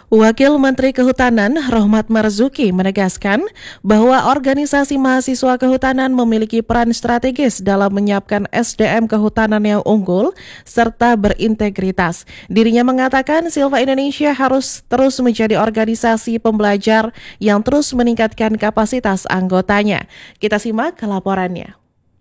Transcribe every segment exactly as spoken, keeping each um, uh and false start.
Wakil Menteri Kehutanan Rohmat Marzuki menegaskan bahwa organisasi mahasiswa kehutanan memiliki peran strategis dalam menyiapkan S D M kehutanan yang unggul serta berintegritas. Dirinya mengatakan Silva Indonesia harus terus menjadi organisasi pembelajar yang terus meningkatkan kapasitas anggotanya. Kita simak laporannya.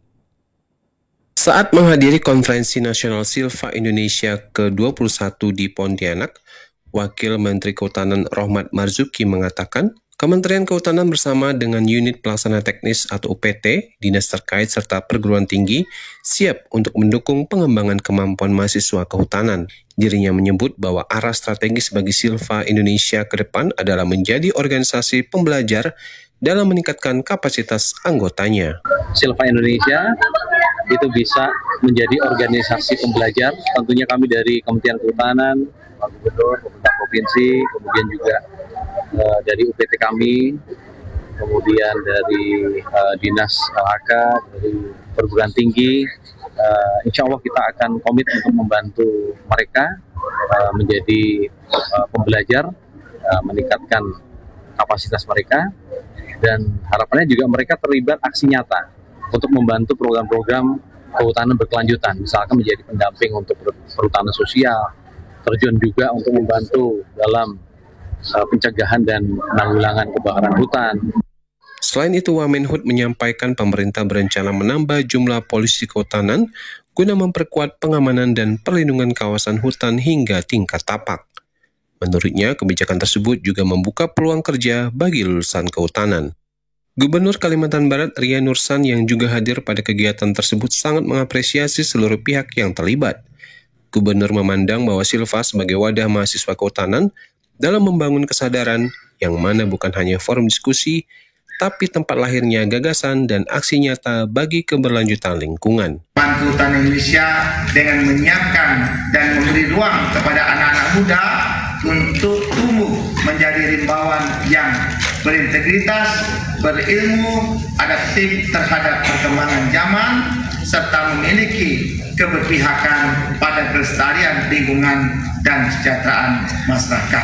Saat menghadiri Konferensi Nasional Silva Indonesia ke dua puluh satu di Pontianak, Wakil Menteri Kehutanan Rohmat Marzuki mengatakan, Kementerian Kehutanan bersama dengan Unit Pelaksana Teknis atau U P T, dinas terkait serta perguruan tinggi siap untuk mendukung pengembangan kemampuan mahasiswa kehutanan. Dirinya menyebut bahwa arah strategis bagi Silva Indonesia ke depan adalah menjadi organisasi pembelajar dalam meningkatkan kapasitas anggotanya. Silva Indonesia itu bisa menjadi organisasi pembelajar, tentunya kami dari Kementerian Kehutanan, Pak Gubernur, pemerintah provinsi, kemudian juga uh, dari U P T kami, kemudian dari uh, Dinas L H K, dari perguruan tinggi, uh, insya Allah kita akan komit untuk membantu mereka uh, menjadi uh, pembelajar, uh, meningkatkan kapasitas mereka, dan harapannya juga mereka terlibat aksi nyata untuk membantu program-program kehutanan berkelanjutan, misalkan menjadi pendamping untuk perhutanan sosial, terjun juga untuk membantu dalam uh, pencegahan dan penanggulangan kebakaran hutan. Selain itu, Wamenhut menyampaikan pemerintah berencana menambah jumlah polisi kehutanan guna memperkuat pengamanan dan perlindungan kawasan hutan hingga tingkat tapak. Menurutnya, kebijakan tersebut juga membuka peluang kerja bagi lulusan kehutanan. Gubernur Kalimantan Barat Ria Nursan yang juga hadir pada kegiatan tersebut sangat mengapresiasi seluruh pihak yang terlibat. Gubernur memandang bahwa Silva sebagai wadah mahasiswa kehutanan dalam membangun kesadaran yang mana bukan hanya forum diskusi, tapi tempat lahirnya gagasan dan aksi nyata bagi keberlanjutan lingkungan. Kehutanan Indonesia dengan menyiapkan dan memberi ruang kepada anak-anak muda untuk tumbuh menjadi rimbawan yang berintegritas, berilmu, adaptif terhadap perkembangan zaman, serta memiliki keberpihakan pada kelestarian lingkungan dan kesejahteraan masyarakat.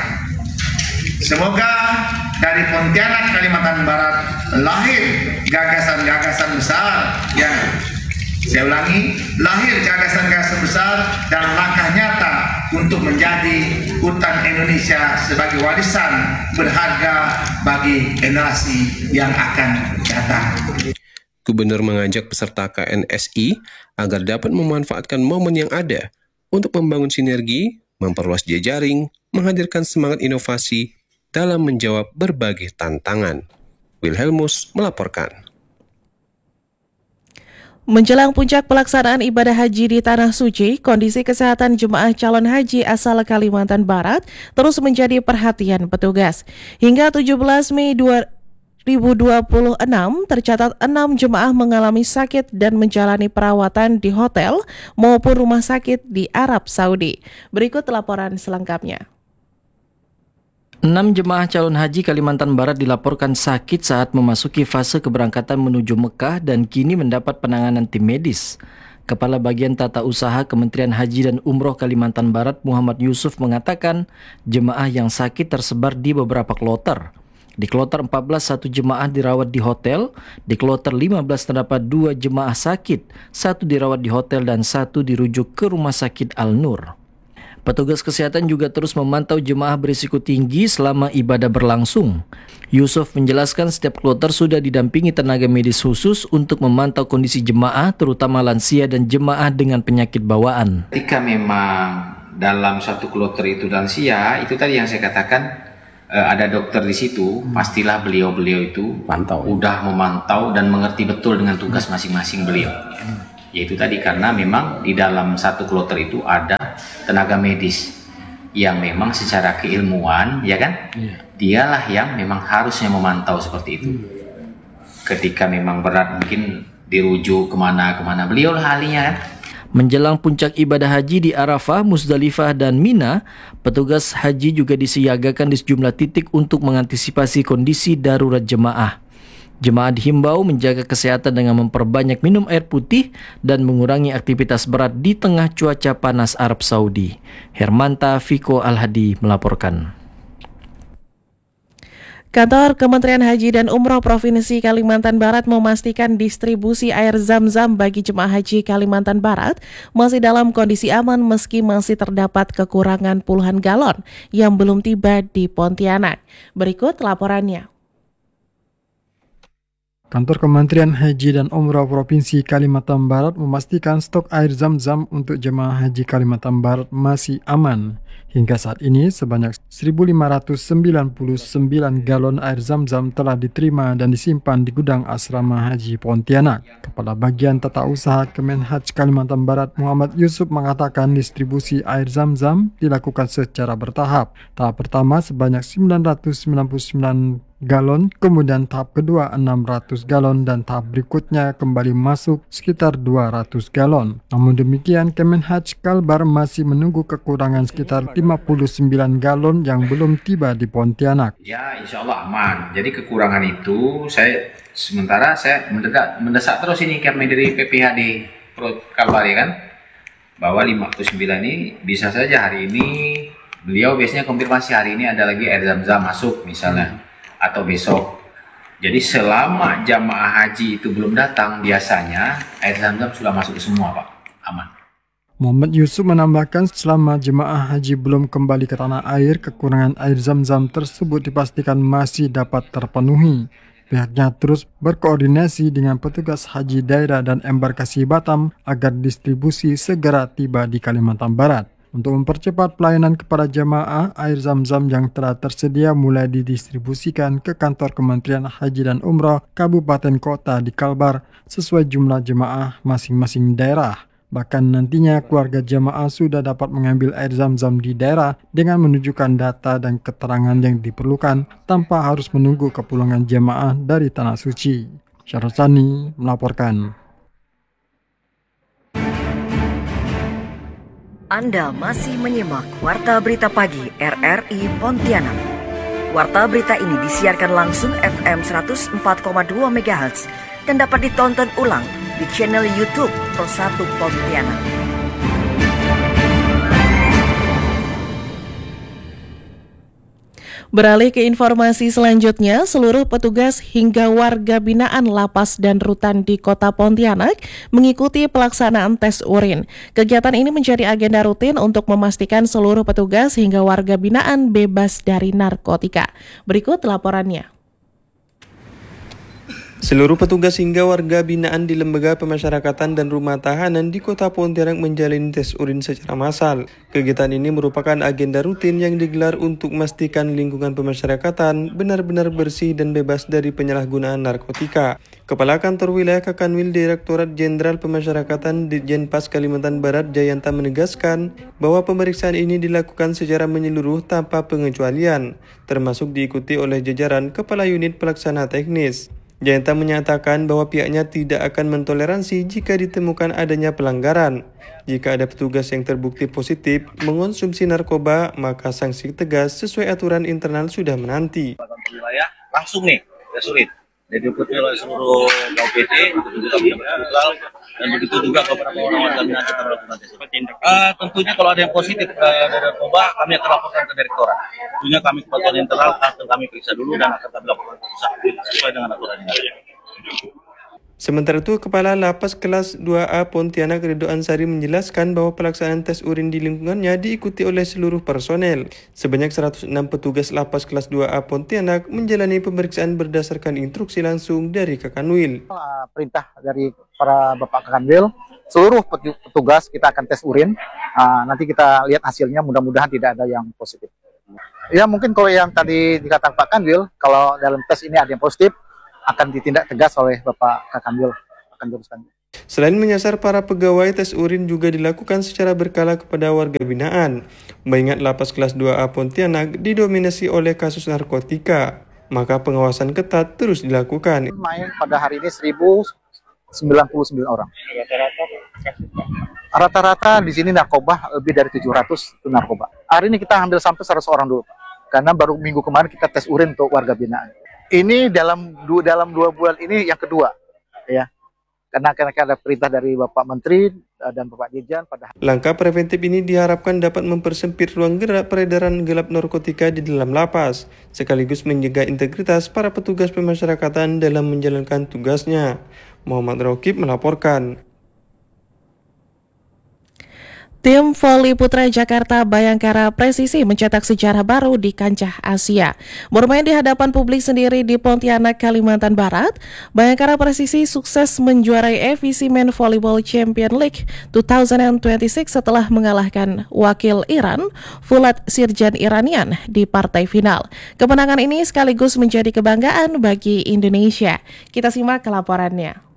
Semoga dari Pontianak, Kalimantan Barat lahir gagasan-gagasan besar yang Saya ulangi, lahir gagasan-gagasan besar dan langkah nyata untuk menjadi hutan Indonesia sebagai warisan berharga bagi generasi yang akan datang. Gubernur mengajak peserta K N S I agar dapat memanfaatkan momen yang ada untuk membangun sinergi, memperluas jejaring, menghadirkan semangat inovasi dalam menjawab berbagai tantangan. Wilhelmus melaporkan. Menjelang puncak pelaksanaan ibadah haji di Tanah Suci, kondisi kesehatan jemaah calon haji asal Kalimantan Barat terus menjadi perhatian petugas. Hingga tujuh belas Mei dua ribu dua puluh enam, tercatat enam jemaah mengalami sakit dan menjalani perawatan di hotel maupun rumah sakit di Arab Saudi. Berikut laporan selengkapnya. Enam jemaah calon haji Kalimantan Barat dilaporkan sakit saat memasuki fase keberangkatan menuju Mekah dan kini mendapat penanganan tim medis. Kepala Bagian Tata Usaha Kementerian Haji dan Umroh Kalimantan Barat Muhammad Yusuf mengatakan jemaah yang sakit tersebar di beberapa kloter. Di kloter empat belas, satu jemaah dirawat di hotel. Di kloter lima belas terdapat dua jemaah sakit, satu dirawat di hotel dan satu dirujuk ke Rumah Sakit Al-Nur. Petugas kesehatan juga terus memantau jemaah berisiko tinggi selama ibadah berlangsung. Yusuf menjelaskan setiap kloter sudah didampingi tenaga medis khusus untuk memantau kondisi jemaah, terutama lansia dan jemaah dengan penyakit bawaan. Ketika memang dalam satu kloter itu lansia, itu tadi yang saya katakan, eh, ada dokter di situ, pastilah beliau-beliau itu Mantau. udah memantau dan mengerti betul dengan tugas masing-masing beliau. Yaitu tadi karena memang di dalam satu kloter itu ada tenaga medis yang memang secara keilmuan, ya kan, yeah. dialah yang memang harusnya memantau seperti itu. Ketika memang berat mungkin dirujuk kemana-kemana, beliau lah ahlinya kan. Menjelang puncak ibadah haji di Arafah, Muzdalifah, dan Mina, petugas haji juga disiagakan di sejumlah titik untuk mengantisipasi kondisi darurat jemaah. Jemaah dihimbau menjaga kesehatan dengan memperbanyak minum air putih dan mengurangi aktivitas berat di tengah cuaca panas Arab Saudi. Hermanta Viko Al-Hadi melaporkan. Kantor Kementerian Haji dan Umroh Provinsi Kalimantan Barat memastikan distribusi air zam-zam bagi jemaah haji Kalimantan Barat masih dalam kondisi aman meski masih terdapat kekurangan puluhan galon yang belum tiba di Pontianak. Berikut laporannya. Kantor Kementerian Haji dan Umroh Provinsi Kalimantan Barat memastikan stok air zam-zam untuk jemaah haji Kalimantan Barat masih aman. Hingga saat ini, sebanyak seribu lima ratus sembilan puluh sembilan galon air zam-zam telah diterima dan disimpan di gudang asrama haji Pontianak. Kepala Bagian Tata Usaha Kemenhaj Kalimantan Barat Muhammad Yusuf mengatakan distribusi air zam-zam dilakukan secara bertahap. Tahap pertama sebanyak sembilan ratus sembilan puluh sembilan galon, kemudian tahap kedua enam ratus galon dan tahap berikutnya kembali masuk sekitar dua ratus galon. Namun demikian, Kemenhaj Kalbar masih menunggu kekurangan sekitar lima puluh sembilan galon yang belum tiba di Pontianak. Ya, insya Allah aman. Jadi kekurangan itu saya sementara saya mendesak, mendesak terus ini kami dari P P H D Pro Kalbar ya kan, bahwa lima puluh sembilan ini bisa saja hari ini beliau biasanya konfirmasi hari ini ada lagi air zam-zam masuk misalnya. Atau besok. Jadi selama jamaah haji itu belum datang, biasanya air zam-zam sudah masuk semua, Pak. Aman. Muhammad Yusuf menambahkan selama jemaah haji belum kembali ke tanah air, kekurangan air zam-zam tersebut dipastikan masih dapat terpenuhi. Pihaknya terus berkoordinasi dengan petugas haji daerah dan embarkasi Batam agar distribusi segera tiba di Kalimantan Barat. Untuk mempercepat pelayanan kepada jemaah, air zam-zam yang telah tersedia mulai didistribusikan ke kantor Kementerian Haji dan Umroh Kabupaten Kota di Kalbar sesuai jumlah jemaah masing-masing daerah. Bahkan nantinya keluarga jemaah sudah dapat mengambil air zam-zam di daerah dengan menunjukkan data dan keterangan yang diperlukan tanpa harus menunggu kepulangan jemaah dari Tanah Suci. Syarosani melaporkan. Anda masih menyimak Warta Berita Pagi R R I Pontianak. Warta berita ini disiarkan langsung F M seratus empat koma dua megahertz dan dapat ditonton ulang di channel YouTube Pro satu Pontianak. Beralih ke informasi selanjutnya, seluruh petugas hingga warga binaan lapas dan rutan di Kota Pontianak mengikuti pelaksanaan tes urin. Kegiatan ini menjadi agenda rutin untuk memastikan seluruh petugas hingga warga binaan bebas dari narkotika. Berikut laporannya. Seluruh petugas hingga warga binaan di lembaga pemasyarakatan dan rumah tahanan di Kota Pontianak menjalani tes urin secara massal. Kegiatan ini merupakan agenda rutin yang digelar untuk memastikan lingkungan pemasyarakatan benar-benar bersih dan bebas dari penyalahgunaan narkotika. Kepala Kantor Wilayah Kakanwil Direktorat Jenderal Pemasyarakatan Ditjenpas Kalimantan Barat Jayanta menegaskan bahwa pemeriksaan ini dilakukan secara menyeluruh tanpa pengecualian, termasuk diikuti oleh jajaran Kepala Unit Pelaksana Teknis. Jayanta menyatakan bahwa pihaknya tidak akan mentoleransi jika ditemukan adanya pelanggaran. Jika ada petugas yang terbukti positif mengonsumsi narkoba, maka sanksi tegas sesuai aturan internal sudah menanti. Wilayah langsung nih, tes urin. Jadi diikuti oleh seluruh K U P D, begitu juga Bintang dan begitu juga beberapa orang warga binaan kita melakukan tes urin. Uh, tentunya kalau ada yang positif uh, dari narkoba, kami akan laporkan ke direktorat. Tentunya kami kebetulan internal akan kami periksa dulu dan akan kami laporkan keputusan sesuai dengan aturan yang ada. Sementara itu, Kepala Lapas Kelas dua A Pontianak Ridho Ansari menjelaskan bahwa pelaksanaan tes urin di lingkungannya diikuti oleh seluruh personel. Sebanyak seratus enam petugas Lapas Kelas dua A Pontianak menjalani pemeriksaan berdasarkan instruksi langsung dari Kakanwil. Perintah dari para Bapak Kakanwil, seluruh petugas kita akan tes urin. Uh, nanti kita lihat hasilnya, mudah-mudahan tidak ada yang positif. Ya mungkin kalau yang tadi dikatakan Pak Kanwil, kalau dalam tes ini ada yang positif, akan ditindak tegas oleh Bapak Kakanwil. Akan teruskan. Selain menyasar para pegawai, tes urin juga dilakukan secara berkala kepada warga binaan. Mengingat Lapas Kelas dua A Pontianak didominasi oleh kasus narkotika, maka pengawasan ketat terus dilakukan. Main pada hari ini seribu sembilan puluh sembilan orang. Rata-rata di sini narkoba lebih dari tujuh ratus itu narkoba. Hari ini kita ambil sampai seratus orang dulu, karena baru minggu kemarin kita tes urin untuk warga binaan. Ini dalam dua dalam dua bulan ini yang kedua, ya, karena karena ada perintah dari Bapak Menteri dan Bapak Dirjen pada Langkah preventif ini diharapkan dapat mempersempit ruang gerak peredaran gelap narkotika di dalam lapas, sekaligus menjaga integritas para petugas pemasyarakatan dalam menjalankan tugasnya. Muhammad Rokib melaporkan. Tim voli putra Jakarta Bayangkara Presisi mencetak sejarah baru di kancah Asia. Bermain di hadapan publik sendiri di Pontianak, Kalimantan Barat, Bayangkara Presisi sukses menjuarai A V C Men Volleyball Champion League dua ribu dua puluh enam setelah mengalahkan wakil Iran, Fulat Sirjan Iranian, di partai final. Kemenangan ini sekaligus menjadi kebanggaan bagi Indonesia. Kita simak laporannya.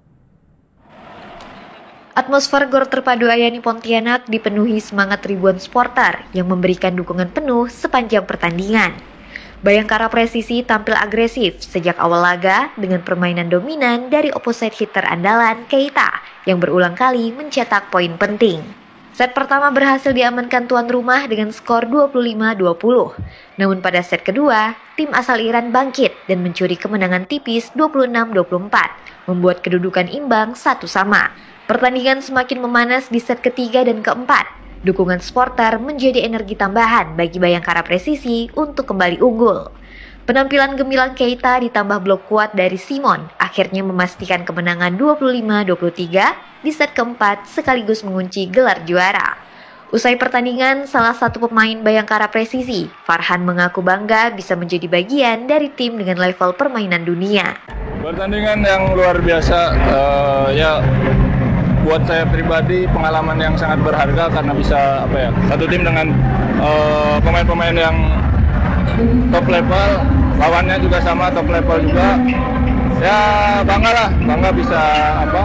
Atmosfer Gor Terpadu Ayani Pontianak dipenuhi semangat ribuan supporter yang memberikan dukungan penuh sepanjang pertandingan. Bayangkara Presisi tampil agresif sejak awal laga dengan permainan dominan dari opposite hitter andalan Keita yang berulang kali mencetak poin penting. Set pertama berhasil diamankan tuan rumah dengan skor dua puluh lima dua puluh. Namun pada set kedua, tim asal Iran bangkit dan mencuri kemenangan tipis dua puluh enam dua puluh empat, membuat kedudukan imbang satu sama. Pertandingan semakin memanas di set ketiga dan keempat. Dukungan supporter menjadi energi tambahan bagi Bayangkara Presisi untuk kembali unggul. Penampilan gemilang Keita ditambah blok kuat dari Simon akhirnya memastikan kemenangan dua puluh lima dua puluh tiga di set keempat sekaligus mengunci gelar juara. Usai pertandingan, salah satu pemain Bayangkara Presisi, Farhan, mengaku bangga bisa menjadi bagian dari tim dengan level permainan dunia. Pertandingan yang luar biasa, uh, ya buat saya pribadi pengalaman yang sangat berharga karena bisa apa ya satu tim dengan uh, pemain-pemain yang top level, lawannya juga sama top level juga. Ya bangga lah, bangga bisa apa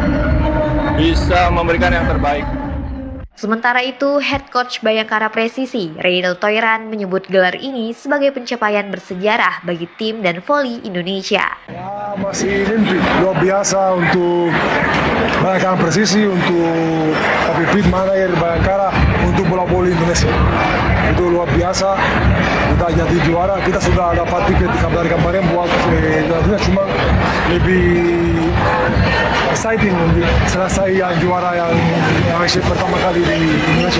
bisa memberikan yang terbaik. Sementara itu, Head Coach Bayangkara Presisi, Reynel Toiran, menyebut gelar ini sebagai pencapaian bersejarah bagi tim dan voli Indonesia. Ya, masih mimpi luar biasa untuk Bayangkara Presisi, untuk Kapipit Manager Bayangkara, untuk bola voli Indonesia. Itu luar biasa, kita jadi juara, kita sudah dapat tiket dari kemarin buat eh, cuma lebih exciting untuk selesai yang juara yang, yang pertama kali di Indonesia.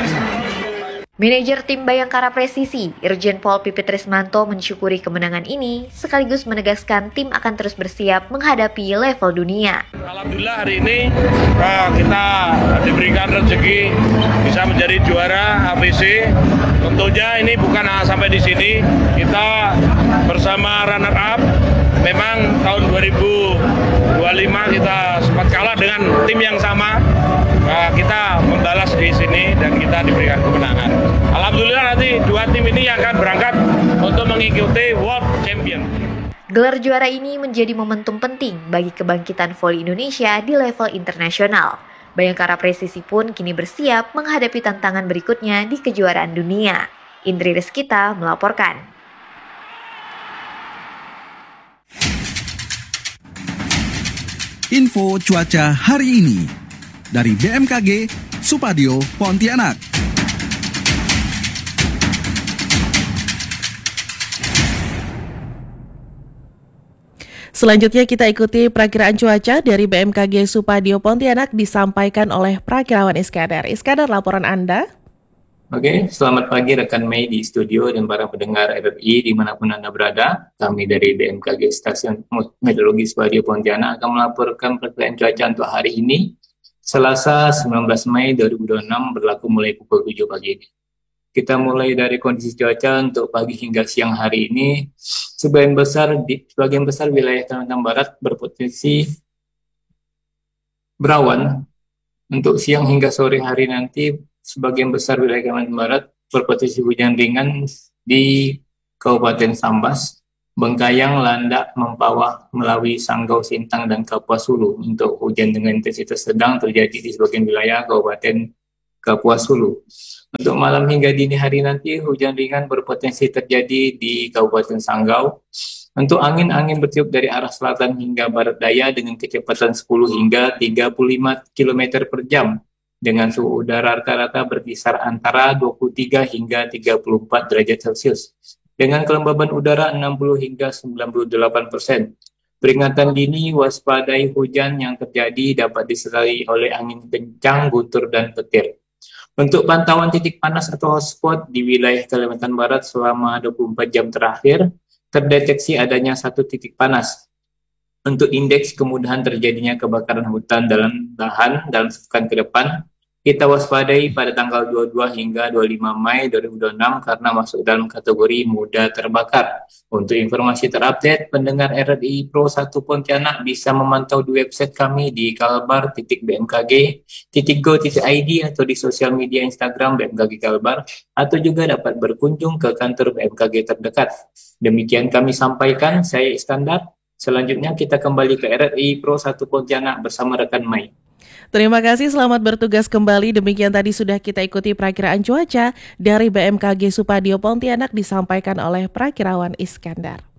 Manajer tim Bayangkara Presisi, Irjen Pol Pipit Rismanto, mensyukuri kemenangan ini sekaligus menegaskan tim akan terus bersiap menghadapi level dunia. Alhamdulillah hari ini uh, kita diberikan rezeki bisa menjadi juara A V C. Tentunya ini bukan sampai di sini, kita bersama runner up. Memang tahun dua ribu dua puluh lima kita sempat kalah dengan tim yang sama. Nah, kita membalas di sini dan kita diberikan kemenangan. Alhamdulillah nanti dua tim ini akan berangkat untuk mengikuti World Champion. Gelar juara ini menjadi momentum penting bagi kebangkitan voli Indonesia di level internasional. Bayangkara Presisi pun kini bersiap menghadapi tantangan berikutnya di kejuaraan dunia. Indri Rizkita melaporkan. Info cuaca hari ini dari B M K G Supadio Pontianak. Selanjutnya kita ikuti perakiraan cuaca dari B M K G Supadio Pontianak disampaikan oleh Prakirawan Iskandar. Iskandar, laporan Anda. Oke, selamat pagi rekan Mei di studio dan para pendengar R R I dimanapun Anda berada. Kami dari B M K G Stasiun Meteorologi Supadio Pontianak akan melaporkan perkiraan cuaca untuk hari ini, Selasa sembilan belas Mei dua ribu dua puluh enam, berlaku mulai pukul tujuh pagi ini. Kita mulai dari kondisi cuaca untuk pagi hingga siang hari ini. Sebagian besar di sebagian besar wilayah Kalimantan Barat berpotensi berawan. Untuk siang hingga sore hari nanti, sebagian besar wilayah Kalimantan Barat berpotensi hujan ringan di Kabupaten Sambas, Bengkayang, Landak, Mempawah, Melawi, Sanggau, Sintang, dan Kapuas Hulu. Untuk hujan dengan intensitas sedang terjadi di sebagian wilayah Kabupaten Kapuas Hulu. Untuk malam hingga dini hari nanti, hujan ringan berpotensi terjadi di Kabupaten Sanggau. Untuk angin-angin bertiup dari arah selatan hingga barat daya dengan kecepatan sepuluh hingga tiga puluh lima kilometer per jam. Dengan suhu udara rata-rata berkisar antara dua puluh tiga hingga tiga puluh empat derajat Celcius. Dengan kelembaban udara enam puluh hingga sembilan puluh delapan persen. Peringatan dini waspadai hujan yang terjadi dapat disertai oleh angin kencang, guntur, dan petir. Untuk pantauan titik panas atau hotspot di wilayah Kalimantan Barat selama dua puluh empat jam terakhir, terdeteksi adanya satu titik panas. Untuk indeks kemudahan terjadinya kebakaran hutan dalam lahan dalam sepekan ke depan, kita waspadai pada tanggal dua puluh dua hingga dua puluh lima Mei dua ribu dua puluh enam karena masuk dalam kategori mudah terbakar. Untuk informasi terupdate, pendengar R R I Pro satu Pontianak bisa memantau di website kami di kalbar titik b m k g titik go titik i d atau di sosial media Instagram B M K G Kalbar, atau juga dapat berkunjung ke kantor B M K G terdekat. Demikian kami sampaikan, saya Iskandar. Selanjutnya kita kembali ke R R I Pro satu Pontianak bersama rekan Mai. Terima kasih, selamat bertugas kembali. Demikian tadi sudah kita ikuti perakiraan cuaca dari B M K G Supadio Pontianak disampaikan oleh Prakirawan Iskandar.